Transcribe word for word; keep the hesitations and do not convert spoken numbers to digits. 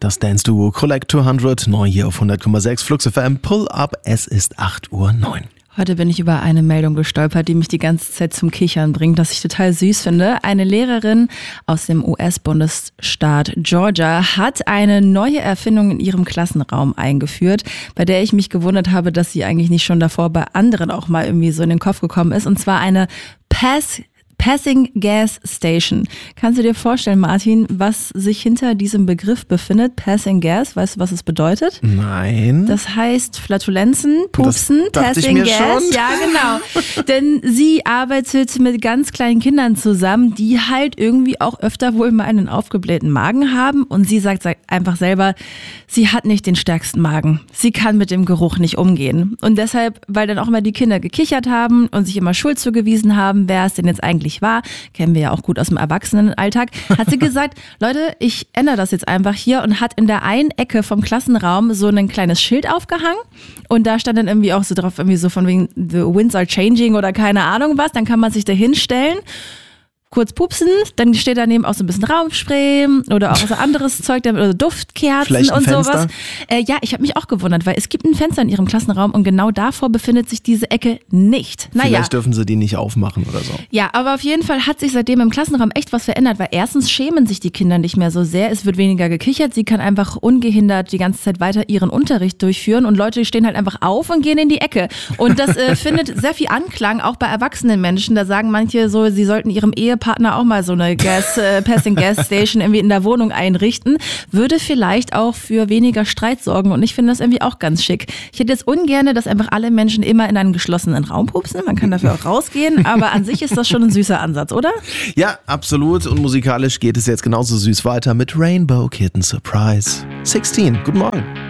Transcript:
Das Dance-Duo Collect zweihundert, neu hier auf hundert Komma sechs Flux F M. Pull up, es ist acht Uhr neun. Heute bin ich über eine Meldung gestolpert, die mich die ganze Zeit zum Kichern bringt, das ich total süß finde. Eine Lehrerin aus dem U S-Bundesstaat Georgia hat eine neue Erfindung in ihrem Klassenraum eingeführt, bei der ich mich gewundert habe, dass sie eigentlich nicht schon davor bei anderen auch mal irgendwie so in den Kopf gekommen ist. Und zwar eine Pass Passing Gas Station. Kannst du dir vorstellen, Martin, was sich hinter diesem Begriff befindet? Passing Gas, weißt du, was es bedeutet? Nein. Das heißt Flatulenzen, Pupsen, Passing Gas. Schon. Ja, genau. Denn sie arbeitet mit ganz kleinen Kindern zusammen, die halt irgendwie auch öfter wohl mal einen aufgeblähten Magen haben. Und sie sagt einfach selber, sie hat nicht den stärksten Magen. Sie kann mit dem Geruch nicht umgehen. Und deshalb, weil dann auch immer die Kinder gekichert haben und sich immer Schuld zugewiesen haben, wer es denn jetzt eigentlich war, kennen wir ja auch gut aus dem Erwachsenenalltag, hat sie gesagt, Leute, ich ändere das jetzt einfach hier und hat in der einen Ecke vom Klassenraum so ein kleines Schild aufgehangen und da stand dann irgendwie auch so drauf, irgendwie so von wegen the winds are changing oder keine Ahnung was, dann kann man sich da hinstellen, kurz pupsen, dann steht daneben auch so ein bisschen Raumspray oder auch so anderes Zeug, oder Duftkerzen und sowas. Äh, ja, ich habe mich auch gewundert, weil es gibt ein Fenster in ihrem Klassenraum und genau davor befindet sich diese Ecke nicht. Naja. Vielleicht dürfen sie die nicht aufmachen oder so. Ja, aber auf jeden Fall hat sich seitdem im Klassenraum echt was verändert, weil erstens schämen sich die Kinder nicht mehr so sehr, es wird weniger gekichert, sie kann einfach ungehindert die ganze Zeit weiter ihren Unterricht durchführen und Leute stehen halt einfach auf und gehen in die Ecke. Und das äh, findet sehr viel Anklang, auch bei erwachsenen Menschen. Da sagen manche so, sie sollten ihrem Ehepartner Partner auch mal so eine Gas, äh, Passing Gas Station irgendwie in der Wohnung einrichten, würde vielleicht auch für weniger Streit sorgen und ich finde das irgendwie auch ganz schick. Ich hätte jetzt ungerne, dass einfach alle Menschen immer in einen geschlossenen Raum pupsen, man kann dafür auch rausgehen, aber an sich ist das schon ein süßer Ansatz, oder? Ja, absolut, und musikalisch geht es jetzt genauso süß weiter mit Rainbow Kitten Surprise. sechzehn, guten Morgen.